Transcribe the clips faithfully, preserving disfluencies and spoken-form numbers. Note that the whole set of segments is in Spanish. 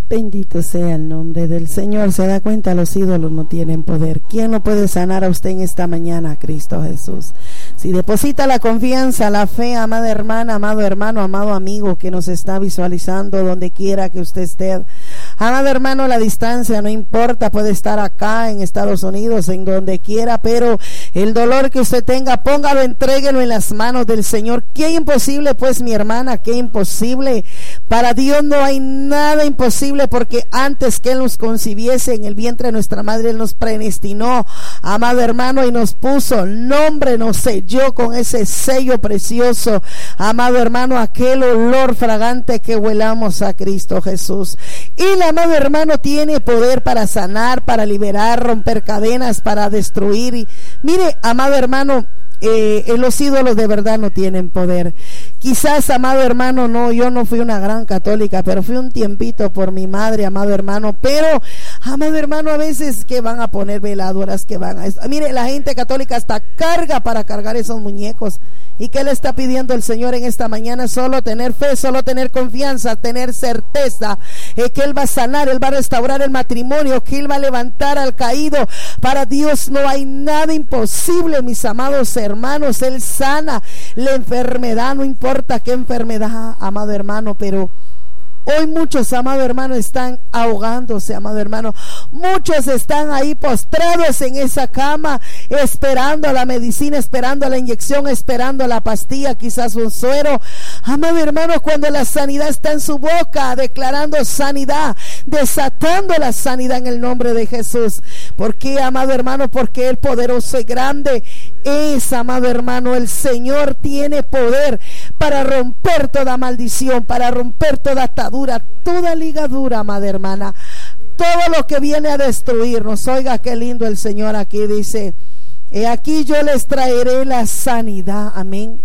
Bendito sea el nombre del Señor. Se da cuenta, los ídolos no tienen poder. ¿Quién lo puede sanar a usted en esta mañana? Cristo Jesús. Si deposita la confianza, la fe, amada hermana, amado hermano, amado amigo que nos está visualizando donde quiera que usted esté. Amado hermano, la distancia no importa, puede estar acá en Estados Unidos, en donde quiera, pero el dolor que usted tenga, póngalo, entréguelo en las manos del Señor. ¿Qué imposible, pues, mi hermana? ¿Qué imposible? Para Dios no hay nada imposible, porque antes que Él nos concibiese en el vientre de nuestra madre, Él nos predestinó, amado hermano, y nos puso nombre, nos selló con ese sello precioso, amado hermano, aquel olor fragante que huelamos a Cristo Jesús. Y el amado hermano tiene poder para sanar, para liberar, romper cadenas, para destruir. Y mire, amado hermano, Eh, los ídolos de verdad no tienen poder. Quizás, amado hermano, no, yo no fui una gran católica, pero fui un tiempito por mi madre, amado hermano. Pero, amado hermano, a veces que van a poner veladoras, que van a... Mire, la gente católica hasta carga para cargar esos muñecos. ¿Y qué le está pidiendo el Señor en esta mañana? Solo tener fe, solo tener confianza, tener certeza eh, que Él va a sanar, Él va a restaurar el matrimonio, que Él va a levantar al caído. Para Dios no hay nada imposible, mis amados hermanos. Él sana la enfermedad, no importa qué enfermedad, amado hermano, pero hoy muchos, amado hermano, están ahogándose, amado hermano. Muchos están ahí postrados en esa cama, esperando la medicina, esperando la inyección, esperando la pastilla, quizás un suero. Amado hermano, cuando la sanidad está en su boca, declarando sanidad, desatando la sanidad en el nombre de Jesús. ¿Por qué, amado hermano? Porque el poderoso y grande es, amado hermano, el Señor tiene poder para romper toda maldición, para romper toda atadura, toda ligadura, amada hermana, todo lo que viene a destruirnos. Oiga qué lindo el Señor aquí dice: he aquí yo les traeré la sanidad. Amén.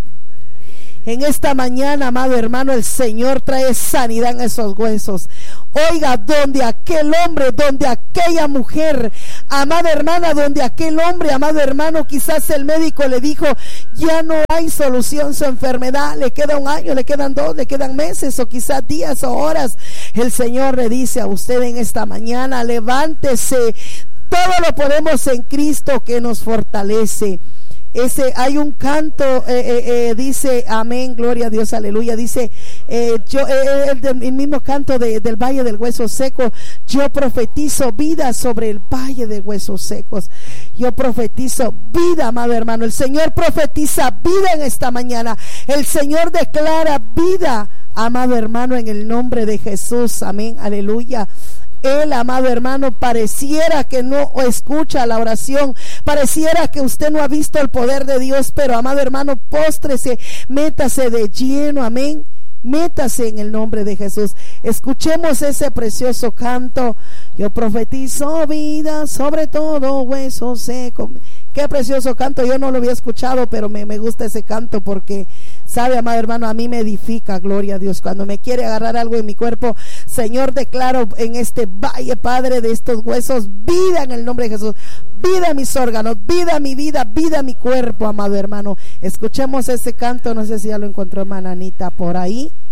En esta mañana, amado hermano, el Señor trae sanidad en esos huesos. Oiga, donde aquel hombre, donde aquella mujer, amada hermana, donde aquel hombre, amado hermano, quizás el médico le dijo, ya no hay solución su enfermedad, le queda un año, le quedan dos, le quedan meses, o quizás días o horas. El Señor le dice a usted en esta mañana: levántese, todo lo podemos en Cristo que nos fortalece. Ese, hay un canto, eh, eh, eh, dice, amén, gloria a Dios, aleluya, dice, eh, yo, eh, el, el mismo canto de, del valle del hueso seco: yo profetizo vida sobre el valle de huesos secos. Yo profetizo vida, amado hermano. El Señor profetiza vida en esta mañana. El Señor declara vida, amado hermano, en el nombre de Jesús, amén, aleluya. Él, amado hermano, pareciera que no escucha la oración, pareciera que usted no ha visto el poder de Dios, pero, amado hermano, póstrese, métase de lleno, amén, métase en el nombre de Jesús. Escuchemos ese precioso canto: yo profetizo vida sobre todo hueso seco. Qué precioso canto, yo no lo había escuchado, pero me, me gusta ese canto porque, sabe, amado hermano, a mí me edifica, gloria a Dios. Cuando me quiere agarrar algo en mi cuerpo, Señor, declaro en este valle, Padre, de estos huesos, vida en el nombre de Jesús. Vida a mis órganos, vida a mi vida, vida a mi cuerpo, amado hermano. Escuchemos ese canto, no sé si ya lo encontró hermana Anita por ahí.